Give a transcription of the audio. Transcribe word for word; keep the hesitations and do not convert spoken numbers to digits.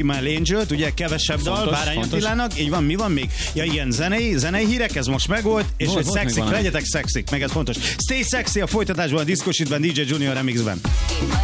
My Angel-t, ugye kevesebb Fontos, dal, Bárány fontos. Attilának, így van, mi van még? Ja igen, zenei, zenei hírek, ez most megvolt, és Volt, hogy volt még szexik, valami. legyetek szexik, meg ez fontos. Stay sexy a folytatásban a diszkosítban, dé dzsé Junior remixben.